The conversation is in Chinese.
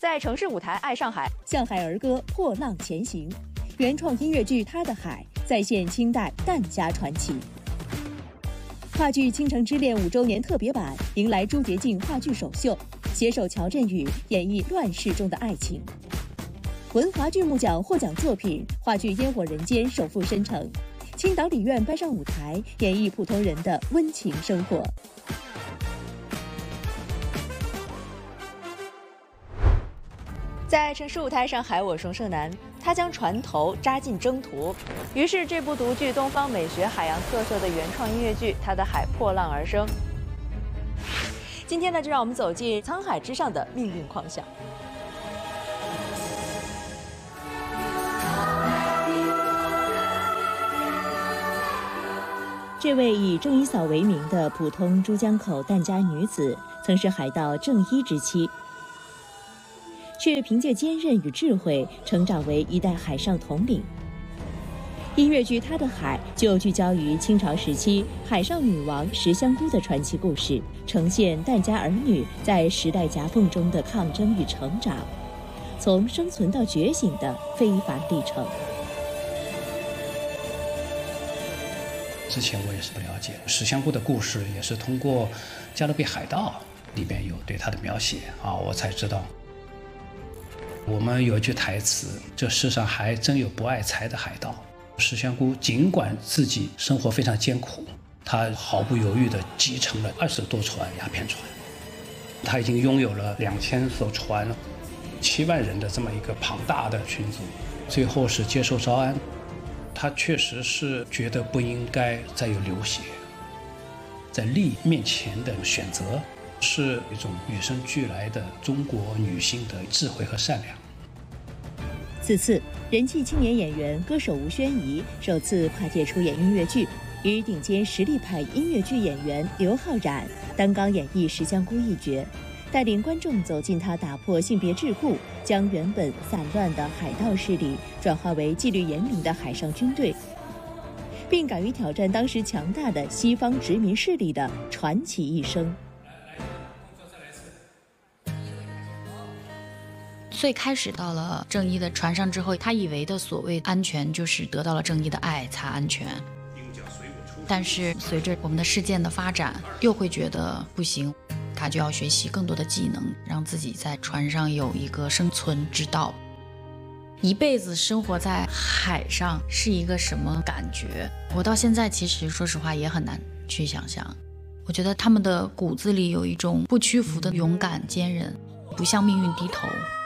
在城市舞台爱上海， 向海儿歌破浪前行。原创音乐剧《他的海》再现清代疍家传奇。话剧《倾城之恋》5周年特别版迎来朱洁静话剧首秀，携手乔振宇演绎乱世中的爱情。文华剧目奖获奖作品话剧《烟火人间》首赴申城，青岛理院搬上舞台演绎普通人的温情生活。 在城市舞台上海，我宋胜男，他将船头扎进征途，于是这部独具东方美学海洋特色的原创音乐剧《他的海》破浪而生。今天呢，就让我们走进沧海之上的命运狂想。 这位以郑一嫂为名的普通珠江口疍家女子，曾是海盗郑一之妻，却凭借坚韧与智慧成长为一代海上统领。音乐剧《他的海》就聚焦于清朝时期海上女王石香姑的传奇故事，呈现疍家儿女在时代夹缝中的抗争与成长，从生存到觉醒的非凡历程。 之前我也是不了解石香姑的故事，也是通过《加勒比海盗》里边有对她的描写啊，我才知道。我们有一句台词，这世上还真有不爱财的海盗。石香姑尽管自己生活非常艰苦，她毫不犹豫地继承了20多船鸦片船，她已经拥有了2000艘船，7万人的这么一个庞大的群组。最后是接受招安，她确实是觉得不应该再有流血，在利益面前的选择是一种与生俱来的中国女性的智慧和善良。 此次人气青年演员歌手吴宣仪首次跨界出演音乐剧，与顶尖实力派音乐剧演员刘昊然担纲演绎石香姑一角，带领观众走进她打破性别桎梏，将原本散乱的海盗势力转化为纪律严明的海上军队，并敢于挑战当时强大的西方殖民势力的传奇一生。 最开始到了郑一的船上之后，他以为的所谓安全就是得到了郑一的爱才安全，但是随着我们的事件的发展，又会觉得不行，他就要学习更多的技能，让自己在船上有一个生存之道。一辈子生活在海上是一个什么感觉？我到现在其实说实话也很难去想象。我觉得他们的骨子里有一种不屈服的勇敢坚韧，不向命运低头。